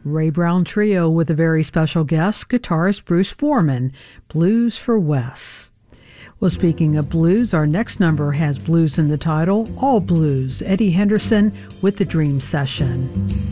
Ray Brown Trio with a very special guest, guitarist Bruce Foreman, Blues for Wes. Well, speaking of blues, our next number has blues in the title, All Blues, Eddie Henderson with the Dream Session.